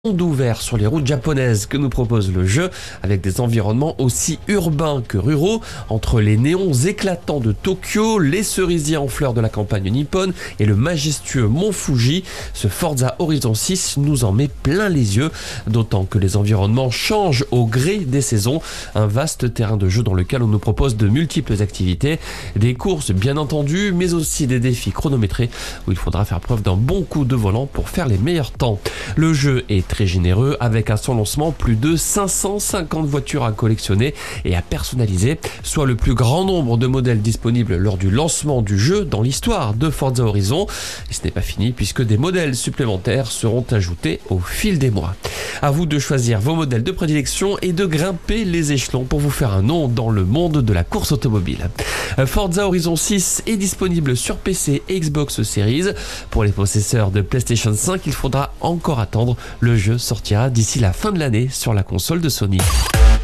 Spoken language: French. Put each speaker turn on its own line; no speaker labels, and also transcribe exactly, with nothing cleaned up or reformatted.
Monde ouvert sur les routes japonaises que nous propose le jeu, avec des environnements aussi urbains que ruraux, entre les néons éclatants de Tokyo, les cerisiers en fleurs de la campagne nippone et le majestueux mont Fuji. Ce Forza Horizon six nous en met plein les yeux, d'autant que les environnements changent au gré des saisons. Un vaste terrain de jeu dans lequel on nous propose de multiples activités, des courses bien entendu, mais aussi des défis chronométrés où il faudra faire preuve d'un bon coup de volant pour faire les meilleurs temps. Le jeu est très généreux, avec à son lancement plus de cinq cent cinquante voitures à collectionner et à personnaliser, soit le plus grand nombre de modèles disponibles lors du lancement du jeu dans l'histoire de Forza Horizon. Et ce n'est pas fini puisque des modèles supplémentaires seront ajoutés au fil des mois. À vous de choisir vos modèles de prédilection et de grimper les échelons pour vous faire un nom dans le monde de la course automobile. Forza Horizon six est disponible sur P C et Xbox Series. Pour les possesseurs de PlayStation cinq, il faudra encore attendre. Le jeu sortira d'ici la fin de l'année sur la console de Sony.